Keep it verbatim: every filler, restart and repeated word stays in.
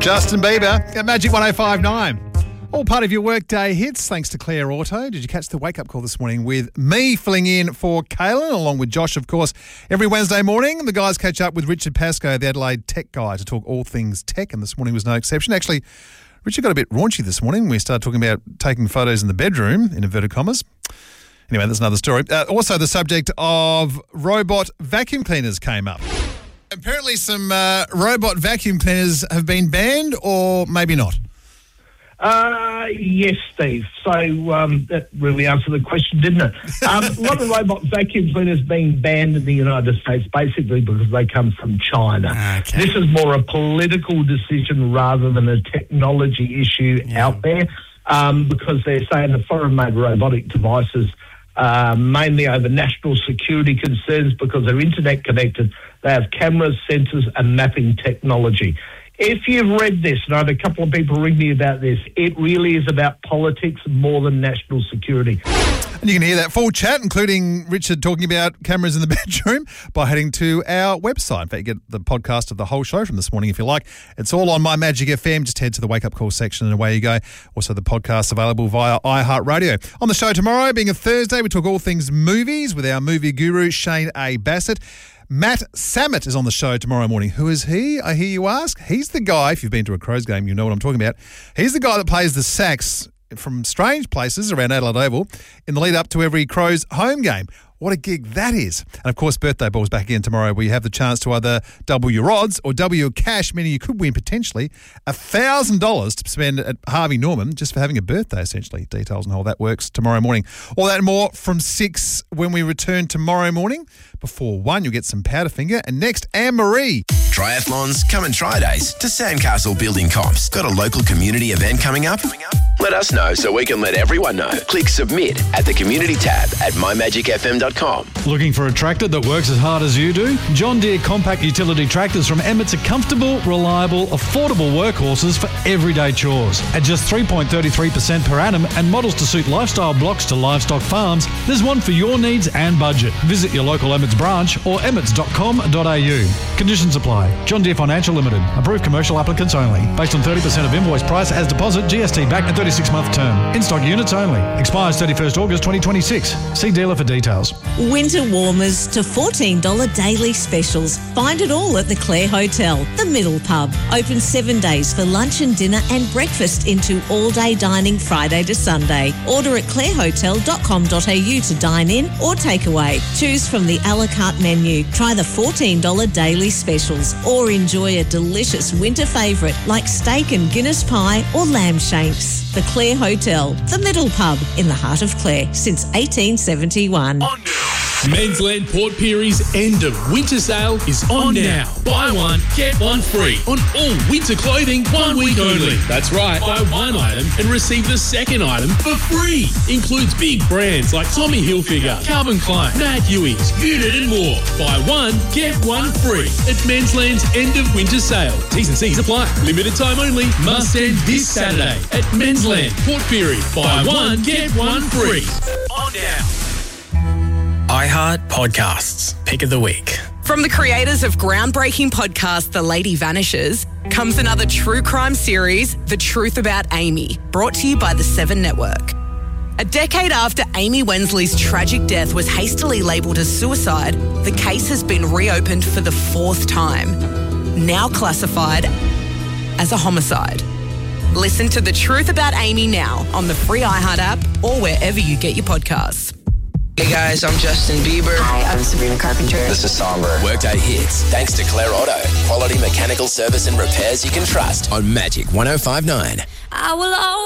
Justin Bieber at Magic one oh five point nine. All part of your workday hits, thanks to Claire Auto. Did you catch the wake-up call this morning with me filling in for Kaylin, along with Josh, of course, every Wednesday morning? The guys catch up with Richard Pascoe, the Adelaide tech guy, to talk all things tech, and this morning was no exception. Actually, Richard got a bit raunchy this morning. We started talking about taking photos in the bedroom, in inverted commas. Anyway, that's another story. Uh, also, the subject of robot vacuum cleaners came up. Apparently some uh, robot vacuum cleaners have been banned, or maybe not. Uh, yes, Steve. So um, that really answered the question, didn't it? Um, a lot of robot vacuum cleaners being banned in the United States basically because they come from China. Okay. This is more a political decision rather than a technology issue Yeah. out there um, because they're saying the foreign-made robotic devices uh, mainly over national security concerns because they're internet connected. They have cameras, sensors and mapping technology. If you've read this, and I had a couple of people ring me about this, it really is about politics more than national security. And you can hear that full chat, including Richard talking about cameras in the bedroom, by heading to our website. In fact, you get the podcast of the whole show from this morning if you like. It's all on My Magic F M. Just head to the Wake Up Call section and away you go. Also, the podcast available via iHeartRadio. On the show tomorrow, being a Thursday, we talk all things movies with our movie guru, Shane A. Bassett. Matt Samet is on the show tomorrow morning. Who is he, I hear you ask? He's the guy, if you've been to a Crows game, you know what I'm talking about. He's the guy that plays the sax from strange places around Adelaide Oval in the lead up to every Crows home game. What a gig that is. And, of course, Birthday Ball's back again tomorrow where you have the chance to either double your odds or double your cash, meaning you could win potentially one thousand dollars to spend at Harvey Norman just for having a birthday, essentially. Details on how that works tomorrow morning. All that and more from six when we return tomorrow morning. Before one, you'll get some Powderfinger. And next, Anne-Marie. Triathlons, come and try days to Sandcastle Building Comps. Got a local community event coming up? Let us know so we can let everyone know. Click submit at the community tab at my magic f m dot com. Looking for a tractor that works as hard as you do? John Deere compact utility tractors from Emmett's are comfortable, reliable, affordable workhorses for everyday chores. At just three point three three percent per annum and models to suit lifestyle blocks to livestock farms, there's one for your needs and budget. Visit your local Emmett's branch or emmets dot com dot a u. Conditions apply. John Deere Financial Limited. Approved commercial applicants only. Based on thirty percent of invoice price as deposit, G S T back and thirty-six month term. In-stock units only. Expires thirty-first August twenty twenty-six. See dealer for details. Winter warmers to fourteen dollars daily specials. Find it all at the Clare Hotel, the Middle Pub. Open seven days for lunch and dinner and breakfast into all-day dining Friday to Sunday. Order at clare hotel dot com dot a u to dine in or take away. Choose from the a la carte menu. Try the fourteen dollars daily specials or enjoy a delicious winter favourite like steak and Guinness pie or lamb shanks. The Clare Hotel, the Middle Pub in the heart of Clare since eighteen seventy-one. Mensland Port Perie's end of winter sale is on now. Buy one, get one free on all winter clothing one week only. That's right, buy one item and receive the second item for free. Includes big brands like Tommy Hilfiger, Calvin Klein, Nat Hewings, Unit and more. Buy one, get one free at Mensland's end of winter sale. T's and C's apply. Limited time only. Must end this Saturday at Mensland Port Pirie. Buy one, get one free. On now. iHeart Podcasts. Pick of the week. From the creators of groundbreaking podcast The Lady Vanishes comes another true crime series, The Truth About Amy, brought to you by the Seven Network. A decade after Amy Wensley's tragic death was hastily labelled as suicide, the case has been reopened for the fourth time, now classified as a homicide. Listen to The Truth About Amy now on the free iHeart app or wherever you get your podcasts. Hey guys, I'm Justin Bieber. Hi, I'm Sabrina Carpenter. This is Somber. Workday hits thanks to Claire Auto. Quality mechanical service and repairs you can trust on Magic one oh five point nine. I will always